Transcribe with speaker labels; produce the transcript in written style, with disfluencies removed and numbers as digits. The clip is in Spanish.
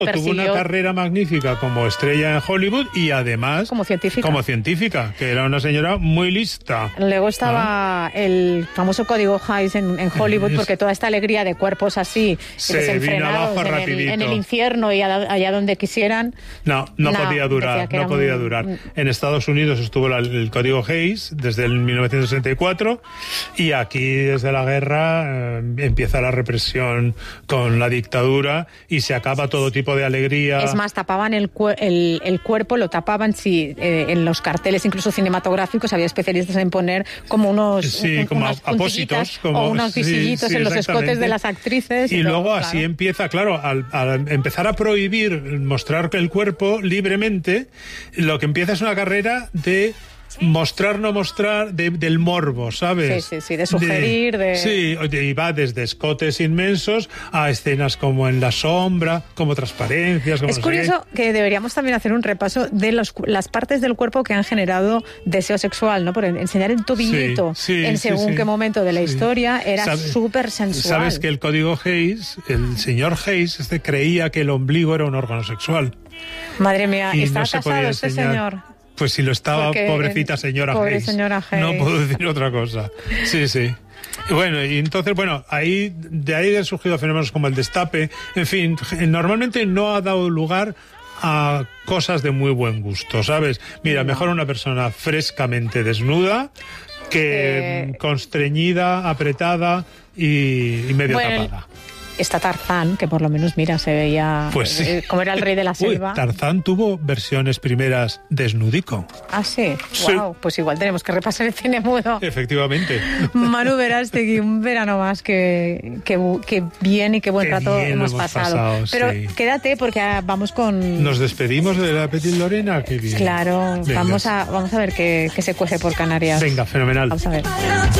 Speaker 1: Tuvo una carrera magnífica como estrella en Hollywood y además
Speaker 2: como científica,
Speaker 1: que era una señora muy lista.
Speaker 2: Luego estaba el famoso código Hays en Hollywood, porque toda esta alegría de cuerpos así, desenfrenados en el infierno y allá donde quisieran.
Speaker 1: No podía durar. En Estados Unidos estuvo el código Hays desde el 1964 y aquí desde la guerra empieza la represión con la dictadura y se acaba todo tipo de alegría.
Speaker 2: Es más, tapaban el cuerpo, lo tapaban, en los carteles incluso cinematográficos había especialistas en poner como unos
Speaker 1: apósitos,
Speaker 2: o unos visillitos en los escotes de las actrices.
Speaker 1: Y luego así empieza, claro, al empezar a prohibir mostrar el cuerpo libremente, lo que empieza es una carrera de mostrar, no mostrar, del morbo, ¿sabes?
Speaker 2: Sí, de sugerir,
Speaker 1: Sí, y va desde escotes inmensos a escenas como en la sombra, como transparencias...
Speaker 2: Es curioso que deberíamos también hacer un repaso de las partes del cuerpo que han generado deseo sexual, ¿no? Por enseñar el tobillito en según qué momento de la historia era súper sensual.
Speaker 1: ¿Sabes que el código Hays, el señor Hays, creía que el ombligo era un órgano sexual?
Speaker 2: Madre mía,
Speaker 1: y
Speaker 2: ¿está
Speaker 1: no se
Speaker 2: casado
Speaker 1: podía
Speaker 2: este
Speaker 1: enseñar.
Speaker 2: Señor?
Speaker 1: Pues si lo estaba, pobrecita señora Hays. No puedo decir otra cosa. Sí. Y bueno, de ahí han surgido fenómenos como el destape. En fin, normalmente no ha dado lugar a cosas de muy buen gusto, ¿sabes? Mira, mejor una persona frescamente desnuda que constreñida, apretada y medio tapada.
Speaker 2: Está Tarzán, que por lo menos, mira, se veía como era el rey de la selva.
Speaker 1: Tarzán tuvo versiones primeras desnudico.
Speaker 2: Ah, sí. Wow, pues igual tenemos que repasar el cine mudo.
Speaker 1: Efectivamente.
Speaker 2: Manu Verástegui, un verano más que bien y qué buen rato hemos pasado. Pero quédate porque vamos con...
Speaker 1: ¿Nos despedimos de la Petit Lorena? Qué bien.
Speaker 2: Claro, vamos a ver qué se cuece por Canarias.
Speaker 1: Venga, fenomenal.
Speaker 2: Vamos a ver.